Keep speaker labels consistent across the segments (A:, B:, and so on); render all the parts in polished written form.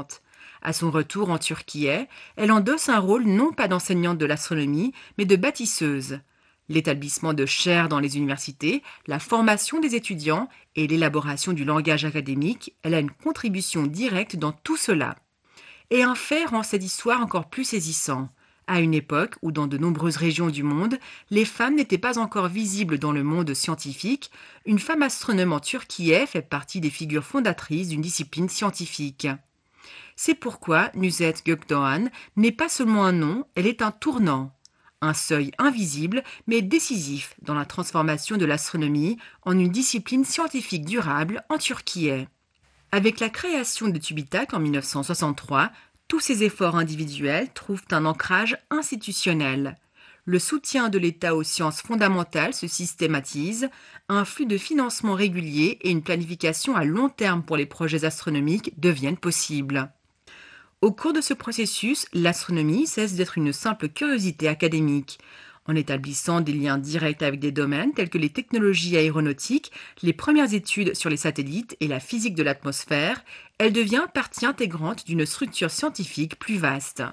A: suivante. À son retour en Turquie, elle endosse un rôle non pas d'enseignante de l'astronomie, mais de bâtisseuse. L'établissement de chaires dans les universités, la formation des étudiants et l'élaboration du langage académique, elle a une contribution directe dans tout cela. Et un fait rend cette histoire encore plus saisissant. À une époque où dans de nombreuses régions du monde, les femmes n'étaient pas encore visibles dans le monde scientifique, une femme astronome en Turquie fait partie des figures fondatrices d'une discipline scientifique. C'est pourquoi Nuzet Gökdoğan n'est pas seulement un nom, elle est un tournant. Un seuil invisible mais décisif dans la transformation de l'astronomie en une discipline scientifique durable en Turquie. Avec la création de TÜBİTAK en 1963, tous ces efforts individuels trouvent un ancrage institutionnel. Le soutien de l'État aux sciences fondamentales se systématise, un flux de financement régulier et une planification à long terme pour les projets astronomiques deviennent possibles. Au cours de ce processus, l'astronomie cesse d'être une simple curiosité académique. En établissant des liens directs avec des domaines tels que les technologies aéronautiques, les premières études sur les satellites et la physique de l'atmosphère, elle devient partie intégrante d'une structure scientifique plus vaste.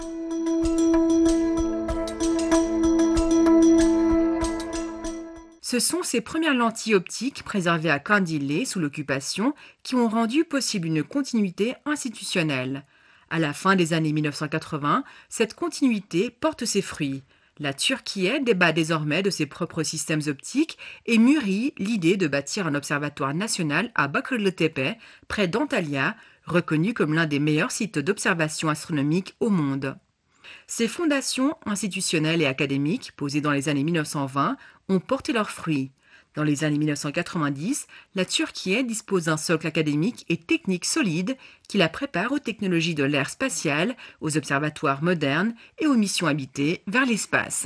A: Ce sont ces premières lentilles optiques préservées à Kandilli sous l'occupation qui ont rendu possible une continuité institutionnelle. À la fin des années 1980, cette continuité porte ses fruits. La Turquie débat désormais de ses propres systèmes optiques et mûrit l'idée de bâtir un observatoire national à Bakırlıtepe, près d'Antalya, reconnu comme l'un des meilleurs sites d'observation astronomique au monde. Ces fondations institutionnelles et académiques, posées dans les années 1920, ont porté leurs fruits. Dans les années 1990, la Turquie dispose d'un socle académique et technique solide qui la prépare aux technologies de l'ère spatiale, aux observatoires modernes et aux missions habitées vers l'espace.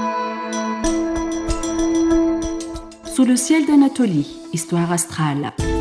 B: Sous le ciel d'Anatolie, histoire astrale.